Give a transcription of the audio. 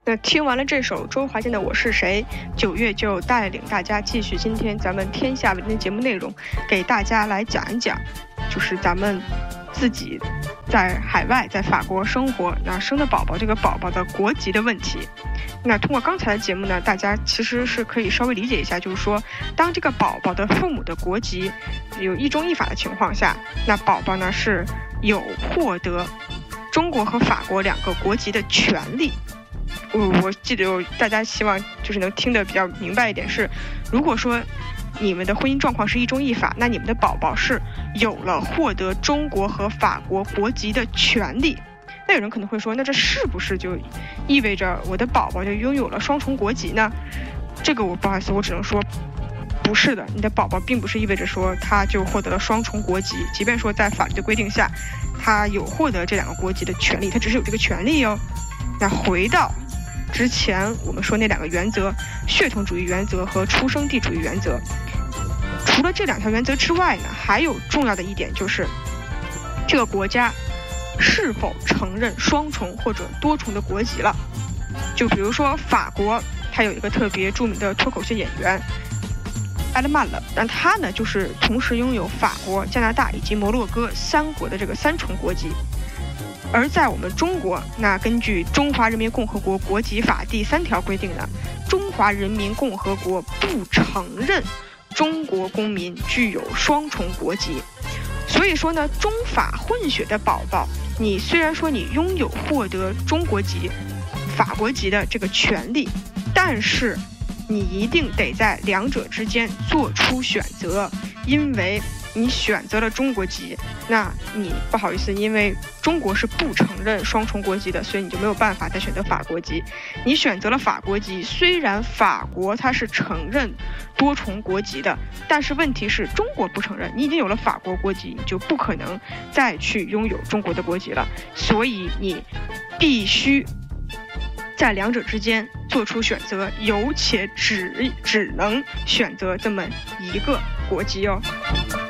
那听完了这首周华健的《我是谁》，9月就带领大家继续今天咱们天下文的节目内容，给大家来讲一讲，就是咱们自己在海外在法国生活，那生的宝宝这个宝宝的国籍的问题。那通过刚才的节目呢，大家其实是可以稍微理解一下，就是说当这个宝宝的父母的国籍有一中一法的情况下，那宝宝呢是有获得中国和法国两个国籍的权利。我记得大家希望就是能听得比较明白一点是，如果说你们的婚姻状况是一中一法，那你们的宝宝是有了获得中国和法国国籍的权利。那有人可能会说，那这是不是就意味着我的宝宝就拥有了双重国籍呢？这个我不好意思，我只能说不是的，你的宝宝并不是意味着说他就获得了双重国籍，即便说在法律的规定下他有获得这两个国籍的权利，他只是有这个权利哦。那回到之前我们说那两个原则，血统主义原则和出生地主义原则，除了这两条原则之外呢，还有重要的一点就是这个国家是否承认双重或者多重的国籍了。就比如说法国，它有一个特别著名的脱口秀演员埃勒曼了，但他呢就是同时拥有法国、加拿大以及摩洛哥3国的这个3重国籍。而在我们中国，那根据《中华人民共和国国籍法》第3条规定呢，中华人民共和国不承认中国公民具有双重国籍。所以说呢，中法混血的宝宝，你虽然说你拥有获得中国籍、法国籍的这个权利，但是你一定得在两者之间做出选择，因为你选择了中国籍，那你不好意思，因为中国是不承认双重国籍的，所以你就没有办法再选择法国籍。你选择了法国籍，虽然法国它是承认多重国籍的，但是问题是中国不承认，你已经有了法国国籍，你就不可能再去拥有中国的国籍了，所以你必在两者之间做出选择，且只能选择这么一个国籍哦。